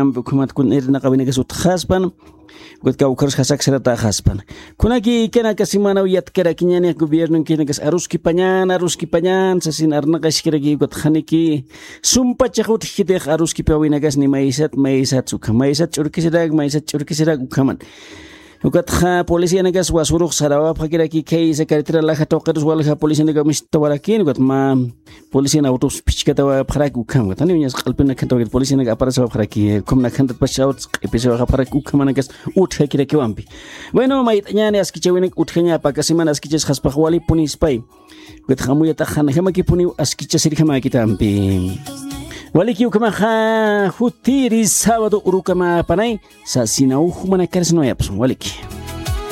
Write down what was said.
ukam kun irna qabina kasut khaspan gut ka ukars khasak serata khaspan kunaki kena kasimana uyat kera kinyani gobierno kena kas arus ki panyan sasin arna kashkiragi gut khaniki sumpa chakut khite arus ki pawina gas ni maisat churkisidag ukaman ukat kha polisi nagas wasuruk sarawa phakira ki kei secretary la kha toqerus wal kha polisi naga mistawarakin ukat ma polisi na autos pichkata wa phrak ukam ukat ani unyas qalpina khan toqer polisi naga aparas wa phraki komna khan tat pashaut episode kha phrak ukam nagas uthe kira ki wampi bueno mai nyane aski chewinik uthenya pakasiman aski ches khas pakhwali puni spai ukat khamuya ta khan hema ki puni aski chesiri khama kitampi Waliki ukama kha hutiri sábado urukama panay sa sinau humana karsno yapsun waliki